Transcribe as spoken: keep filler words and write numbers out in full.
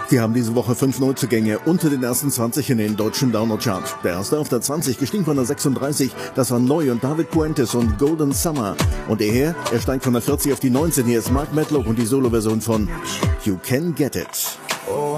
Wir haben diese Woche fünf Neuzugänge unter den ersten zwanzig in den deutschen Download-Chart. Der erste auf der zwanzig gestiegen von der sechsunddreißig, das war Neu und David Puentes und Golden Summer. Und er her, er steigt von der vierzig auf die neunzehn, hier ist Mark Medlock und die Solo-Version von You Can Get It.